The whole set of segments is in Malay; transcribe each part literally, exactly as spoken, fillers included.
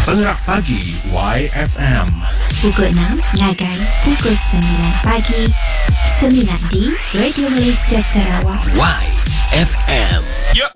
Perak Pagi Y F M. Pukul enam, Nagai pukul sembilan pagi. sembilan di Radio Malaysia Sarawak Y F M. Ya.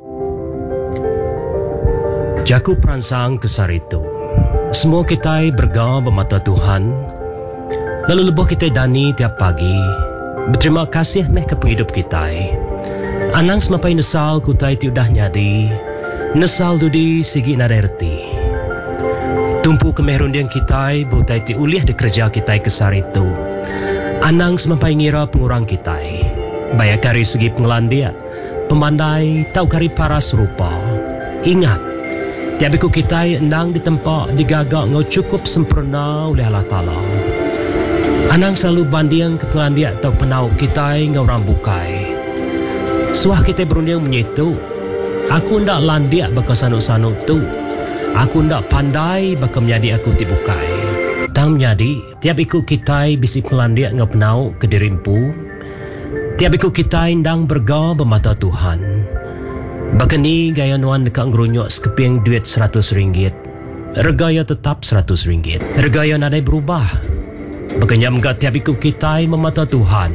Jaku perangsang kesar itu. Semua kita bergau bermata Tuhan. Lalu lebuh kita dani tiap pagi. Berterima kasih meh ke penghidup kita. Anang semapai nesal kutai tiudah nyadi. Nesal dudi sigi nada erti. Tumpu kemerundian kita butai ti uliah de kerja kita kesar itu. Anang semapai ngira pengurang kita. Bayak kari segi pengelandia. Pemandai tau kari paras rupa. Ingat, tiap iku kita endang di tempat digagak ngau cukup sempurna oleh Allah Ta'ala. Anang selalu banding ke pengelandia tau penau kita ngau rambukai. Suah kita berunding menyitu. Aku ndak landiak bakal sanuk-sanuk tu. Aku ndak pandai bakal menjadi aku tibukai. Tang menjadi, tiap ikut kita bisi pengelandiak ngau penau ke dirimpu. Tiap ikut kita indang bergau bermata Tuhan. Bahkan ni gaya nuan dekat ngerunyok sekeping duit seratus ringgit. Regaya tetap seratus ringgit. Regaya nadai berubah. Bahkan yang enggak tiap ikut kita memata Tuhan.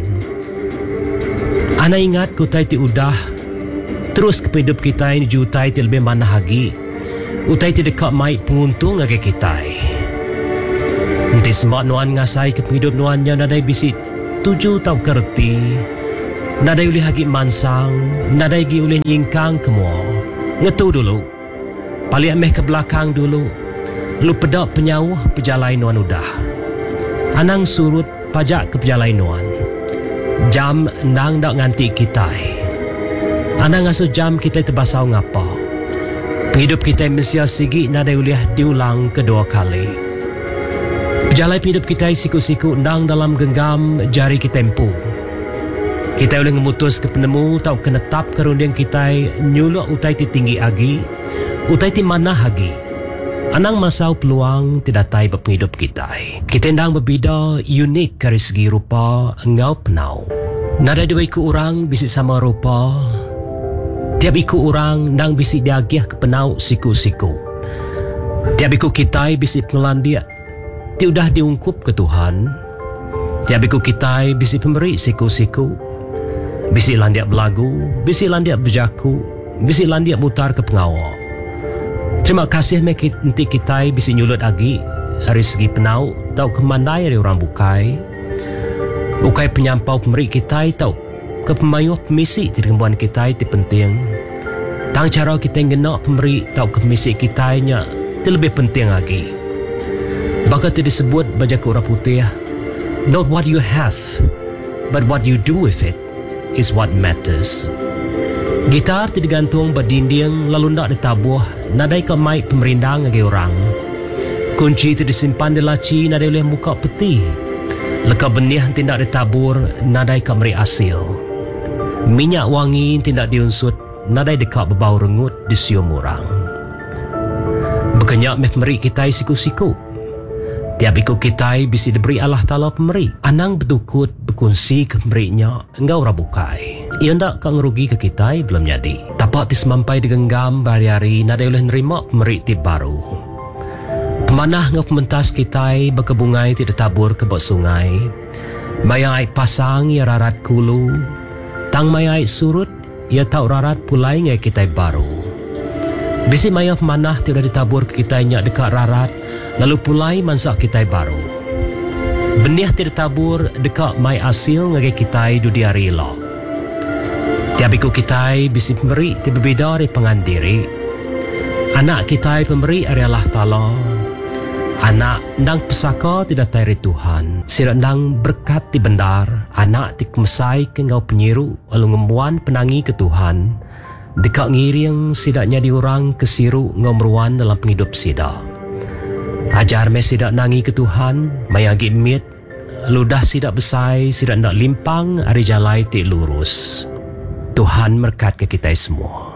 Ana ingat kutai ti udah. Terus kehidup kita ini jutai ti lebih mana lagi. Utai ti dekat mai penguntung agak kita. Nanti semak nuan ngasai ke penghidup nuannya nadai bisi tujuh tau kerti. Nadai ulih hagi mansang, nadai gi ulih nyingkang kemua. Ngetu dulu. Palik meh ke belakang dulu. Lu pedak penyawah pejalai nuan udah. Anang surut pajak ke pejalai nuan. Jam nang dak nganti kita. Anang asuh jam kita terbasau ngapa. Penghidup kita mesti sigi nadai ulih diulang kedua kali. Pejalai hidup kita siku-siku nang dalam genggam jari kita empu. Kita boleh memutus ke penemu tau kenetap kerundian kita nyuluk utai ti tinggi agi, utai ti mana hagi. Anang masau peluang tidak tai berpenghidup kita. Kita ndang berbeda unik dari segi rupa ngau penau. Nada dua ikut orang bisi sama rupa. Tiap ikut orang ndang bisi diagiah ke penau siku-siku. Tiap ikut kita bisi pengelandia. Ti udah diungkup ke Tuhan. Tiap ikut kita bisi pemberi siku-siku. Bisi landiak belagu, bisi landiak berjaku, bisi landiak mutar ke pengawal. Terima kasih mek nanti kita bisi nyulut agi dari segi penau tau kemandai dari orang bukai. Bukai penyampau pemberi kita tau ke pemayuh pemisi di rembuan kita itu penting. Tang cara kita ngenak pemberi tau ke pemisi kita nya itu lebih penting lagi. Bakal itu disebut bajak orang putih. Not what you have, but what you do with it is what matters. Gitar tidak gantung berdinding lalu ndak ditabuh nadai ke mic pemerindang agi orang. Kunci tidak disimpan di laci nadai oleh muka peti. Leka benih tidak ditabur nadai ke meri asil. Minyak wangi tidak diunsut nadai dekat berbau rengut disium orang. Berkenyak meh meri kita siku-siku. Tiap ikut kita bisi diberi Allah Ta'ala pemberi. Anang berdukut berkongsi ke pemberinya engkau rabukai. Ia ndak kau ngerugi ke kita belum jadi. Tapak tismampai digenggam berhari-hari nadai oleh nerima pemberi tip baru. Pemanah ngau pementas kita berkebungai tidak tabur ke bawah sungai. Mayai pasang ia rarat kulu. Tang mayai surut ia tahu rarat pulai ngai kita baru. Bisi maya pemanah tidak ditabur ke kita nya dekat rarat. Lalu pulai mansak kita baru. Benih tidak tabur dekat mai asil ngagi kita dudi hari lo. Tiap ikut kita bisi pemberi tidak berbeza dari pengandiri. Anak kita pemberi dari Allah Ta'ala. Anak ndang pesaka tidak dari Tuhan. Sirat ndang berkat di bendar. Anak tik mesai ke ngau penyiru lalu ngembuan penangi ke Tuhan. Dekat ngiring sidaknya diorang kesiru ngau meruan dalam penghidup sida. Ajar me sidak nangi ke Tuhan, mayagi mit, ludah sidak besai, sidak nak limpang, hari jalai ti lurus. Tuhan berkat ke kita semua.